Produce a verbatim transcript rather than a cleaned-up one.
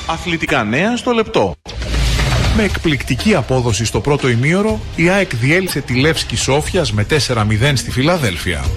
Αθλητικά νέα στο λεπτό. Με εκπληκτική απόδοση στο πρώτο ημίωρο, η ΑΕΚ διέλυσε τη Λεύσκη Σόφιας με τέσσερα μηδέν στη Φιλαδέλφια.